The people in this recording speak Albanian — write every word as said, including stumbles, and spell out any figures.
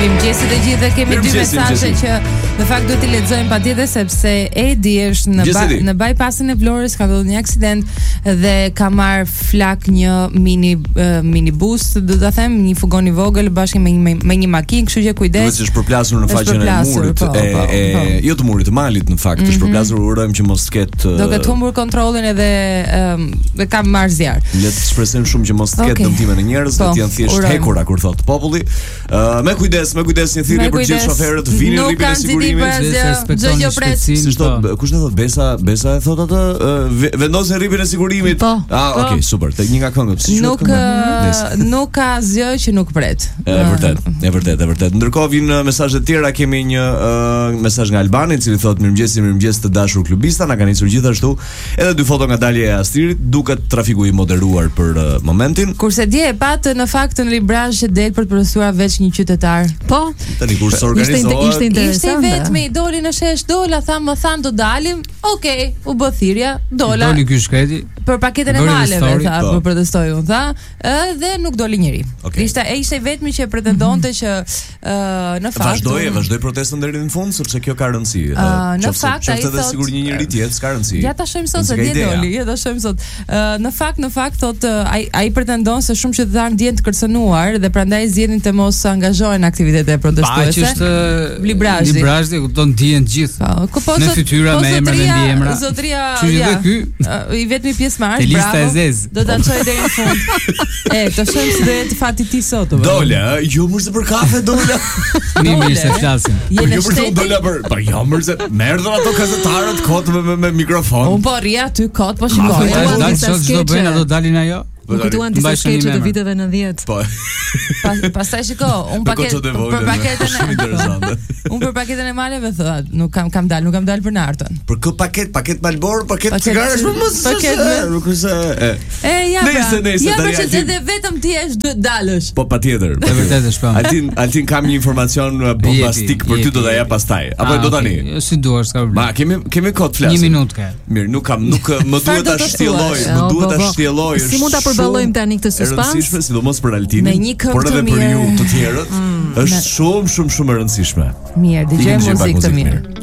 Mirëmëngjes të gjithë, kemi dy mesazhe që në fakt duhet t'i lexojmë patjetër sepse Edi është në ba, në bypassin e Vlorës, ka ndodhur një aksident dhe ka marr flak një mini uh, minibus, do ta them, një furgon i vogël bashkë me me, me një makinë, kështu që kujdes. Duhet të është përplasur në faqen e murit, po, e, po, e po. jo të murit, të malit në fakt, është përplasur, urojmë që mos të ketë do ketë humbur kontrollin edhe um, dhe ka marr zjarr. Le të shpresojmë shumë që mos të ketë dëmtime në njerëz, do të janë thjesht hekura kur thot populli. Uh, me kujdes, me kujdes një thirrje për gjithë shoferët, vini në rripin e sigurimit. Çdo gjë pres. Si thot, kush e thot Besa, Besa e thot atë, uh, vendosen rripin e sigurimit. Po, ah, po. okay, super. Te një nga këngët. Si nuk nuk ka asgjë që nuk pret. Është vërtet, është vërtet, është vërtet. Ndërkohë vijnë mesazhe të tjera, kemi një uh, mesazh nga Albani, i cili thot mirëmëngjes, mirëmëngjes të dashur klubista, na kanë nisur gjithashtu. Edhe dy foto nga Dalja e Astirit, duket trafiku i moderuar për uh, momentin. Kurse dje e pat në fakt në librazh që del për të protestuar veç një qytetar. Po. Tani kur s'organizohet. Ishte interesante. Ishte vetëm i doli në shesh, dola, tha më than do dalim. Okej, okay, u bë thirrja, dola. Doli ky shkreti. Për paketën e maleve, tha, për protestoi unë, tha, edhe nuk doli njëri. Okay. Ishte e ishte vetmi që pretendonte që uh, në fakt vazhdoi, vazhdoi protestën deri në fund sepse kjo ka rëndësi. Uh, në fakt ai thotë sigur një njeri tjetër s'ka rëndësi. Ja ta shohim sot se dje doli, ja ta shohim sot. Uh, në fakt, në fakt thotë ai ai pretendon se shumë qytetarë ndjen të kërcënuar dhe prandaj zgjedhin të mos angazhohen në aktivitete protestuese. Pa që është librazhi. Librazhi kupton ndjen gjithë. Po, në fytyra me emra dhe mbiemra. Zotria, ja. Ky i vetmi pjesëmarrës, bravo. Do ta çoj deri në fund. E, të shohim se do jetë fati ti sot. Dola, jo më se për kafe dola. Mi mirë se flasim. Jo më se dola për, po jo më se merdhën ato gazetarët kot me, me, me mikrofon. Un po rria aty kot po shikoj. Dalin çdo bëjnë ato dalin ajo. Më kujtuan disa skeçe të viteve nëntëdhjetë. Po. Pastaj shiko, un paket për paketën shumë interesante. Un për paketën e maleve thoa, nuk kam kam dal, nuk kam dal për nartën. Për kë paket, paket Malboro, paket cigarash, më mos. Paket nuk është. E ja. Nëse nëse ja për që edhe vetëm ti je duhet dalësh. Po patjetër. E vërtetë është po. Altin, Altin kam një informacion bombastik për ty do ta jap pastaj. Apo do tani? Si duar, s'ka problem. Ma kemi kemi kohë të flasim. Një minutë ka. Mirë, nuk kam, nuk më duhet ta shtjelloj, më duhet ta shtjelloj. Si mund ta përballojmë tani këtë suspans? Është rëndësishme, sidomos për Altinin, por edhe për ju të tjerët, është shumë shumë shumë e rëndësishme. Mirë, dëgjojmë muzikë të mirë.